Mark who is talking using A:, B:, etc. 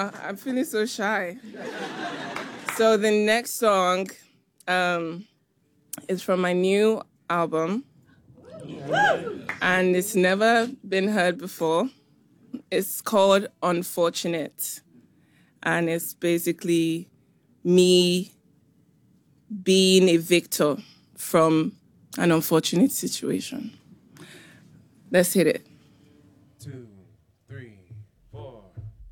A: I'm feeling so shy. So the next song is from my new album, and it's never been heard before. It's called Unfortunate, and it's basically me being a victor from an unfortunate situation. Let's hit it.
B: 2